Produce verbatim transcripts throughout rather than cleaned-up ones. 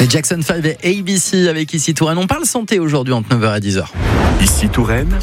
Les Jackson five et A B C avec Ici Touraine. On parle santé aujourd'hui entre neuf heures et dix heures. Ici Touraine,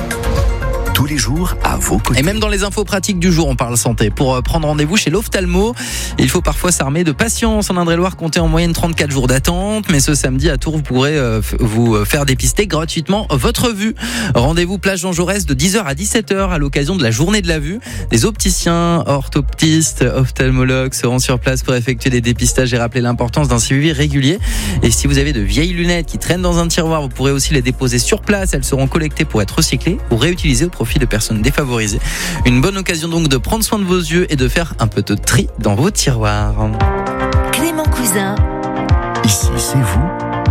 tous les jours à vos côtés. Et même dans les infos pratiques du jour, on parle santé. Pour prendre rendez-vous chez l'ophtalmo, il faut parfois s'armer de patience. En Indre-et-Loire, comptez en moyenne trente-quatre jours d'attente. Mais ce samedi, à Tours, vous pourrez euh, vous faire dépister gratuitement votre vue. Rendez-vous place Jean Jaurès de dix heures à dix-sept heures à l'occasion de la journée de la vue. Des opticiens, orthoptistes, ophtalmologues seront sur place pour effectuer des dépistages et rappeler l'importance d'un suivi régulier. Et si vous avez de vieilles lunettes qui traînent dans un tiroir, vous pourrez aussi les déposer sur place. Elles seront collectées pour être recyclées ou réutilisées au profit de personnes défavorisées. Une bonne occasion donc de prendre soin de vos yeux et de faire un peu de tri dans vos tiroirs. Clément Cousin. Ici, c'est vous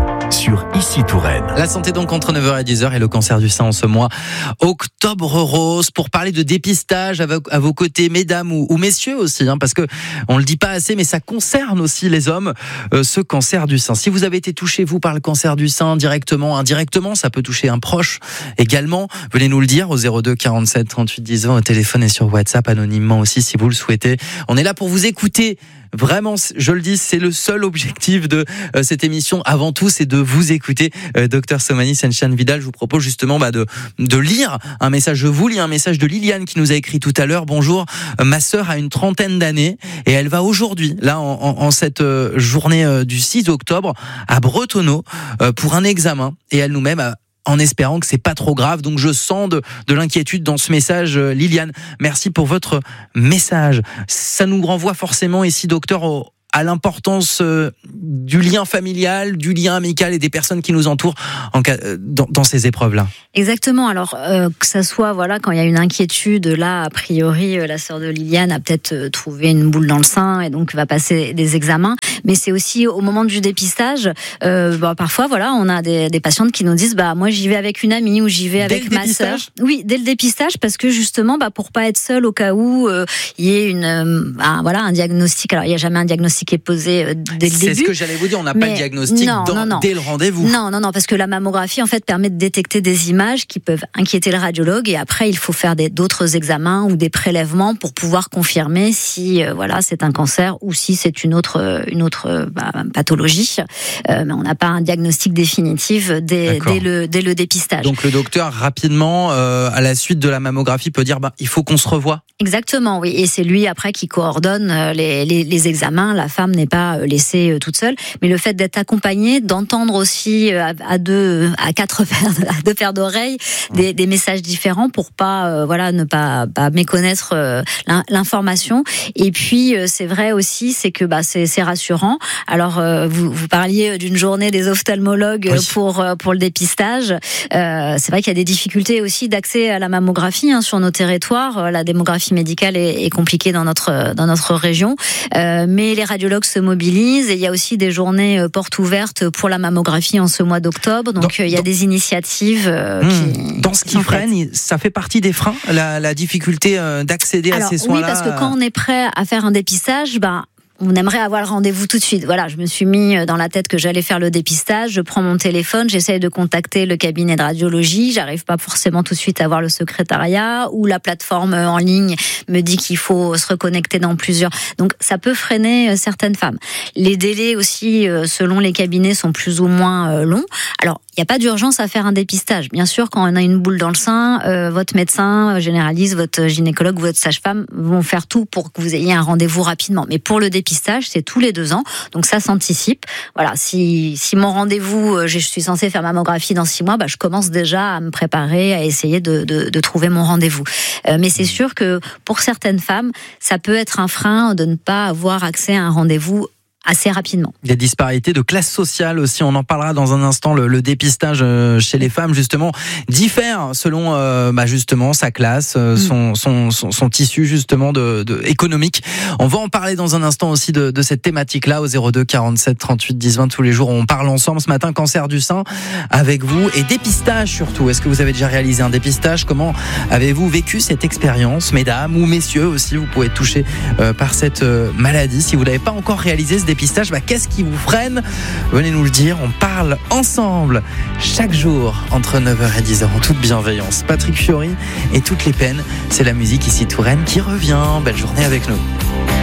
sur Ici Touraine. La santé donc entre neuf heures et dix heures et le cancer du sein en ce mois Octobre Rose pour parler de dépistage à vos, à vos côtés, mesdames ou, ou messieurs aussi, hein, parce que on le dit pas assez, mais ça concerne aussi les hommes, euh, ce cancer du sein. Si vous avez été touché vous par le cancer du sein directement, indirectement, ça peut toucher un proche également. Venez nous le dire au zéro deux quarante-sept trente-huit dix vingt au téléphone et sur WhatsApp anonymement aussi si vous le souhaitez. On est là pour vous écouter. Vraiment, je le dis, c'est le seul objectif de euh, cette émission. Avant tout, c'est de vous écouter. Euh, Docteur Somani Senchian Vidal, je vous propose justement bah, de, de lire un message. Je vous lis un message de Liliane qui nous a écrit tout à l'heure. Bonjour, euh, ma sœur a une trentaine d'années et elle va aujourd'hui, là, en, en, en cette euh, journée euh, du six octobre, à Bretonneau euh, pour un examen. Et elle nous met bah, en espérant que c'est pas trop grave. Donc je sens de, de l'inquiétude dans ce message, euh, Liliane. Merci pour votre message. Ça nous renvoie forcément ici, docteur, au, à l'importance euh, du lien familial, du lien amical et des personnes qui nous entourent en cas, euh, dans, dans ces épreuves-là. Exactement. Alors euh, que ça soit voilà quand il y a une inquiétude, là a priori euh, la sœur de Liliane a peut-être euh, trouvé une boule dans le sein et donc va passer des examens. Mais c'est aussi au moment du dépistage, euh, bah, parfois voilà on a des, des patientes qui nous disent bah moi j'y vais avec une amie ou j'y vais dès avec ma sœur. Oui, dès le dépistage parce que justement bah pour pas être seule au cas où il euh, y ait une euh, un, voilà un diagnostic. Alors il y a jamais un diagnostic qui est posé euh, dès le c'est début. C'est ce que j'allais vous dire. On n'a pas de diagnostic non, dans, non, non. dès le rendez-vous. Non, non, non, parce que la mammographie en fait permet de détecter des images qui peuvent inquiéter le radiologue et après il faut faire des, d'autres examens ou des prélèvements pour pouvoir confirmer si euh, voilà c'est un cancer ou si c'est une autre une autre bah, pathologie. Euh, mais on n'a pas un diagnostic définitif dès, dès le dès le dépistage. Donc le docteur rapidement euh, à la suite de la mammographie peut dire bah il faut qu'on se revoie. Exactement, oui, et c'est lui après qui coordonne les, les, les examens. La femme n'est pas laissée toute seule, mais le fait d'être accompagnée, d'entendre aussi à, à deux, à quatre paires, à deux paires d'oreilles des, des messages différents pour pas, euh, voilà, ne pas, pas méconnaître euh, l'information. Et puis euh, c'est vrai aussi, c'est que bah c'est, c'est rassurant. Alors euh, vous, vous parliez d'une journée des ophtalmologues oui. pour pour le dépistage. Euh, c'est vrai qu'il y a des difficultés aussi d'accès à la mammographie hein, sur nos territoires. La démographie médicale est, est compliquée dans notre dans notre région, euh, mais les radiologues se mobilisent et il y a aussi des journées portes ouvertes pour la mammographie en ce mois d'octobre. Donc dans, il y a dans, des initiatives euh, mmh, qui dans ce qui freine, faites. Ça fait partie des freins, la, la difficulté euh, d'accéder Alors, à ces soins-là. Oui, parce que quand on est prêt à faire un dépistage, ben on aimerait avoir le rendez-vous tout de suite. Voilà, je me suis mis dans la tête que j'allais faire le dépistage. Je prends mon téléphone, j'essaye de contacter le cabinet de radiologie. J'arrive pas forcément tout de suite à voir le secrétariat ou la plateforme en ligne me dit qu'il faut se reconnecter dans plusieurs. Donc ça peut freiner certaines femmes. Les délais aussi, selon les cabinets, sont plus ou moins longs. Alors il n'y a pas d'urgence à faire un dépistage. Bien sûr, quand on a une boule dans le sein, euh, votre médecin généraliste, votre gynécologue, votre sage-femme vont faire tout pour que vous ayez un rendez-vous rapidement. Mais pour le dépistage, c'est tous les deux ans, donc ça s'anticipe. Voilà, si si mon rendez-vous, je suis censée faire mammographie dans six mois, bah je commence déjà à me préparer, à essayer de de, de trouver mon rendez-vous. Euh, mais c'est sûr que pour certaines femmes, ça peut être un frein de ne pas avoir accès à un rendez-vous assez rapidement. Il y a disparités de classe sociale aussi, on en parlera dans un instant. Le, le dépistage chez les femmes justement diffère selon euh, bah justement sa classe, euh, son, son, son, son tissu justement de, de économique. On va en parler dans un instant aussi de, de cette thématique-là au zéro deux quarante-sept trente-huit dix vingt tous les jours. On parle ensemble ce matin cancer du sein avec vous et dépistage surtout. Est-ce que vous avez déjà réalisé un dépistage? Comment avez-vous vécu cette expérience, mesdames ou messieurs aussi? Vous pouvez être touchés euh, par cette euh, maladie. Si vous n'avez pas encore réalisé ce dépistage, bah, qu'est-ce qui vous freine? Venez nous le dire, on parle ensemble chaque jour entre neuf heures et dix heures en toute bienveillance. Patrick Fiori et toutes les peines, c'est la musique ici Touraine qui revient. Belle journée avec nous.